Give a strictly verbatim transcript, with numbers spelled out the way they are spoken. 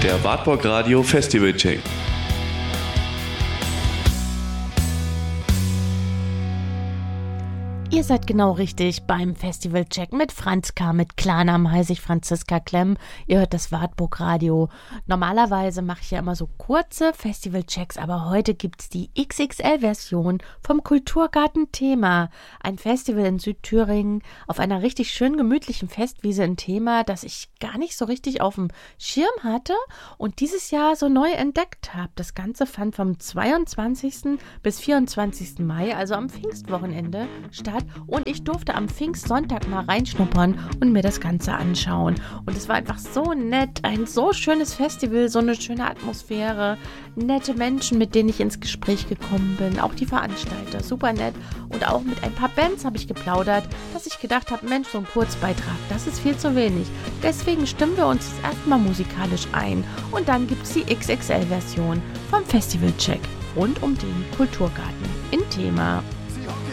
Der Wartburg Radio Festival Check. Ihr seid genau richtig beim Festival-Check mit Franzka, mit Klarnamen heiße ich Franziska Klemm. Ihr hört das Wartburg Radio. Normalerweise mache ich ja immer so kurze Festival-Checks, aber heute gibt's die X X L-Version vom Kulturgarten Thema. Ein Festival in Südthüringen auf einer richtig schön gemütlichen Festwiese in Thema, das ich gar nicht so richtig auf dem Schirm hatte und dieses Jahr so neu entdeckt habe. Das Ganze fand vom zweiundzwanzigsten bis vierundzwanzigsten Mai, also am Pfingstwochenende, statt. Und ich durfte am Pfingstsonntag mal reinschnuppern und mir das Ganze anschauen. Und es war einfach so nett, ein so schönes Festival, so eine schöne Atmosphäre, nette Menschen, mit denen ich ins Gespräch gekommen bin, auch die Veranstalter, super nett. Und auch mit ein paar Bands habe ich geplaudert, dass ich gedacht habe, Mensch, so ein Kurzbeitrag, das ist viel zu wenig. Deswegen stimmen wir uns jetzt erstmal musikalisch ein. Und dann gibt es die X X L-Version vom Festival-Check rund um den Kulturgarten in Thema.